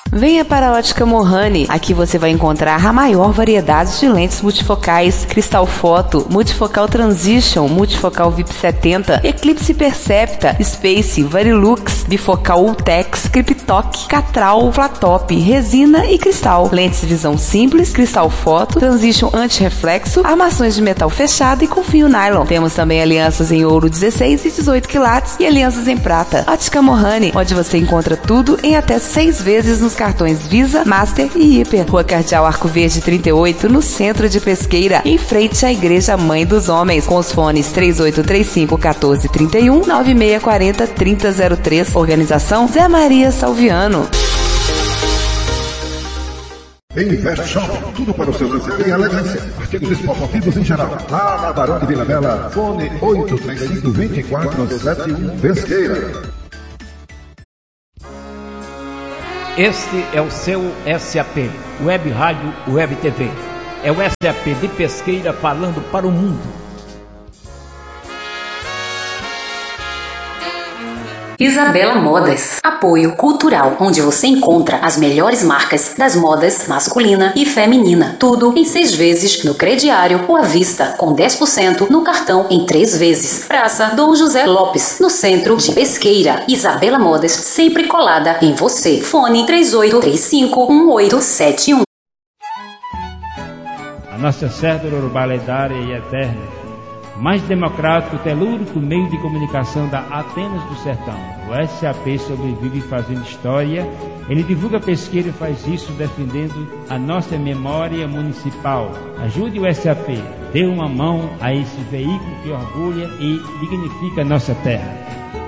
Venha para a Ótica Mohani. Aqui você vai encontrar a maior variedade de lentes multifocais, Cristal Foto, Multifocal Transition, Multifocal VIP 70, Eclipse Percepta, Space, Varilux, Bifocal Ultex, Cryptoc, Catral, Flatop, Resina e Cristal. Lentes de visão simples, Cristal Foto, Transition anti-reflexo, armações de metal fechado e com fio nylon. Temos também alianças em ouro 16 e 18 quilates e alianças em prata. Ótica Mohani, onde você encontra tudo em até 6 vezes nos cartões Visa, Master e Hiper. Rua Cardeal Arco Verde 38, no centro de Pesqueira, em frente à Igreja Mãe dos Homens, com os fones 3835-1431, 9640-3003. Organização Zé Maria Salviano. Invest Shop, tudo para o seu lazer e elegância. Artigos esportivos em geral. Lá na Barão de Vila Bela, fone 835-2471, Pesqueira. Este é o seu SAP, Web Rádio, Web TV. É o SAP de Pesqueira falando para o mundo. Isabela Modas, apoio cultural, onde você encontra as melhores marcas das modas masculina e feminina. Tudo em 6 vezes no crediário ou à vista, com 10% no cartão em 3 vezes. Praça Dom José Lopes, no centro de Pesqueira. Isabela Modas, sempre colada em você. Fone 3835-1871. A nossa cédula urbanidade e eterna, mais democrático, telúrico meio de comunicação da Atenas do Sertão. O SAP sobrevive fazendo história. Ele divulga Pesqueira e faz isso defendendo a nossa memória municipal. Ajude o SAP. Dê uma mão a esse veículo que orgulha e dignifica a nossa terra.